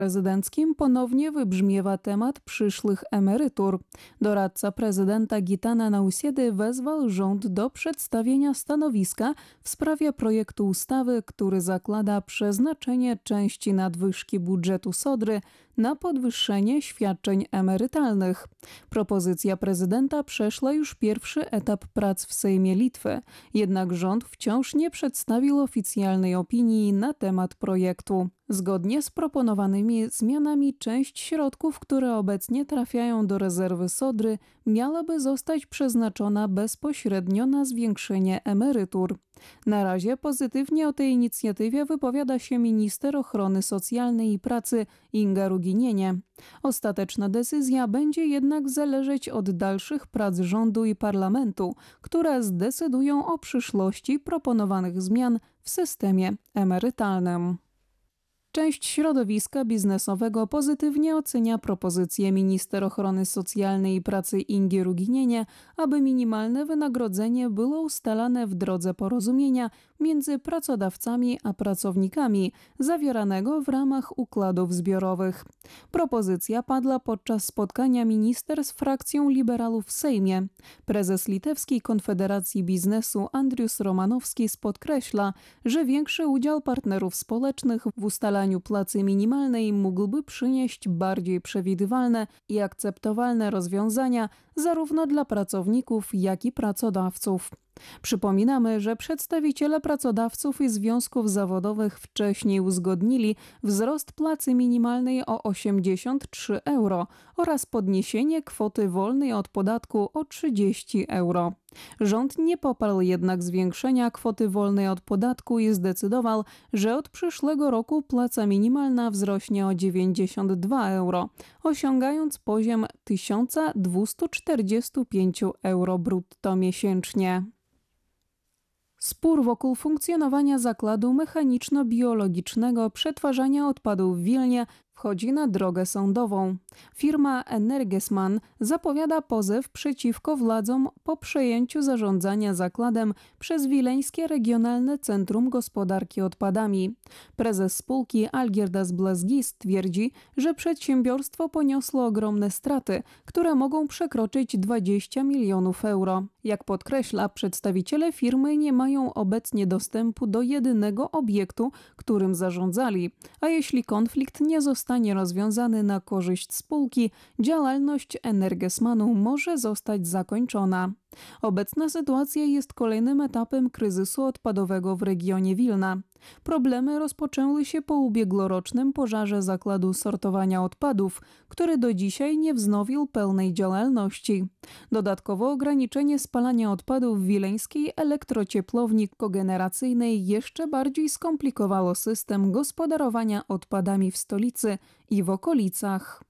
Prezydenckim ponownie wybrzmiewa temat przyszłych emerytur. Doradca prezydenta Gitana Nausiedy wezwał rząd do przedstawienia stanowiska w sprawie projektu ustawy, który zakłada przeznaczenie części nadwyżki budżetu Sodry na podwyższenie świadczeń emerytalnych. Propozycja prezydenta przeszła już pierwszy etap prac w Sejmie Litwy, jednak rząd wciąż nie przedstawił oficjalnej opinii na temat projektu. Zgodnie z proponowanymi zmianami część środków, które obecnie trafiają do rezerwy Sodry, miałaby zostać przeznaczona bezpośrednio na zwiększenie emerytur. Na razie pozytywnie o tej inicjatywie wypowiada się minister ochrony socjalnej i pracy Inga Ruginienie. Ostateczna decyzja będzie jednak zależeć od dalszych prac rządu i parlamentu, które zdecydują o przyszłości proponowanych zmian w systemie emerytalnym. Część środowiska biznesowego pozytywnie ocenia propozycję minister ochrony socjalnej i pracy Ingi Ruginienie, aby minimalne wynagrodzenie było ustalane w drodze porozumienia między pracodawcami a pracownikami, zawieranego w ramach układów zbiorowych. Propozycja padła podczas spotkania minister z frakcją liberałów w Sejmie. Prezes Litewskiej Konfederacji Biznesu Andrius Romanowskis podkreśla, że większy udział partnerów społecznych w ustalaniu płacy minimalnej mógłby przynieść bardziej przewidywalne i akceptowalne rozwiązania zarówno dla pracowników, jak i pracodawców. Przypominamy, że przedstawiciele pracodawców i związków zawodowych wcześniej uzgodnili wzrost płacy minimalnej o 83 euro oraz podniesienie kwoty wolnej od podatku o 30 euro. Rząd nie poparł jednak zwiększenia kwoty wolnej od podatku i zdecydował, że od przyszłego roku płaca minimalna wzrośnie o 92 euro, osiągając poziom 1245 euro brutto miesięcznie. Spór wokół funkcjonowania zakładu mechaniczno-biologicznego przetwarzania odpadów w Wilnie wchodzi na drogę sądową. Firma Energesman zapowiada pozew przeciwko władzom po przejęciu zarządzania zakładem przez Wileńskie Regionalne Centrum Gospodarki Odpadami. Prezes spółki Algirdas Blazgis twierdzi, że przedsiębiorstwo poniosło ogromne straty, które mogą przekroczyć 20 milionów euro. Jak podkreśla, przedstawiciele firmy nie mają obecnie dostępu do jedynego obiektu, którym zarządzali, a jeśli konflikt nie zostanie rozwiązany na korzyść spółki, działalność Energesmanu może zostać zakończona. Obecna sytuacja jest kolejnym etapem kryzysu odpadowego w regionie Wilna. Problemy rozpoczęły się po ubiegłorocznym pożarze zakładu sortowania odpadów, który do dzisiaj nie wznowił pełnej działalności. Dodatkowo ograniczenie spalania odpadów w wileńskiej elektrociepłowni kogeneracyjnej jeszcze bardziej skomplikowało system gospodarowania odpadami w stolicy i w okolicach.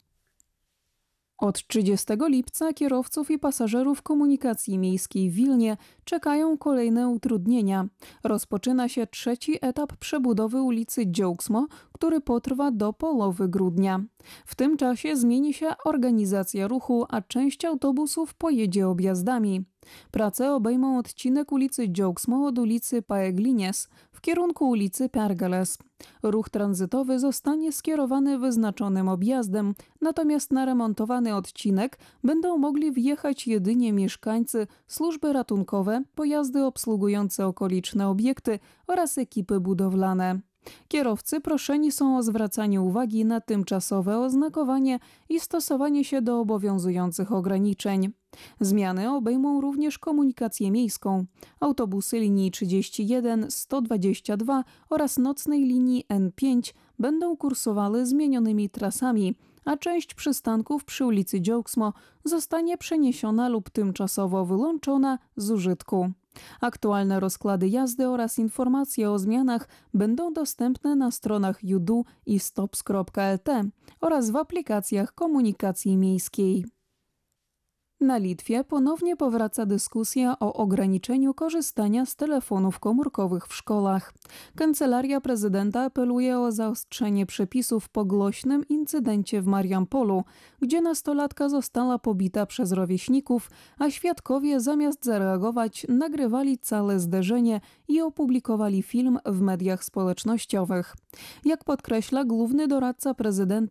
Od 30 lipca kierowców i pasażerów komunikacji miejskiej w Wilnie czekają kolejne utrudnienia. Rozpoczyna się trzeci etap przebudowy ulicy Džiaugsmo, który potrwa do połowy grudnia. W tym czasie zmieni się organizacja ruchu, a część autobusów pojedzie objazdami. Prace obejmą odcinek ulicy Džiaugsmo od ulicy Paeglinies w kierunku ulicy Pergales. Ruch tranzytowy zostanie skierowany wyznaczonym objazdem, natomiast na remontowany odcinek będą mogli wjechać jedynie mieszkańcy, służby ratunkowe, pojazdy obsługujące okoliczne obiekty oraz ekipy budowlane. Kierowcy proszeni są o zwracanie uwagi na tymczasowe oznakowanie i stosowanie się do obowiązujących ograniczeń. Zmiany obejmą również komunikację miejską. Autobusy linii 31, 122 oraz nocnej linii N5 będą kursowały zmienionymi trasami, a część przystanków przy ulicy Džiaugsmo zostanie przeniesiona lub tymczasowo wyłączona z użytku. Aktualne rozkłady jazdy oraz informacje o zmianach będą dostępne na stronach Judu i stops.lt oraz w aplikacjach komunikacji miejskiej. Na Litwie ponownie powraca dyskusja o ograniczeniu korzystania z telefonów komórkowych w szkołach. Kancelaria prezydenta apeluje o zaostrzenie przepisów po głośnym incydencie w Mariampolu, gdzie nastolatka została pobita przez rówieśników, a świadkowie zamiast zareagować nagrywali całe zderzenie i opublikowali film w mediach społecznościowych. Jak podkreśla główny doradca prezydenta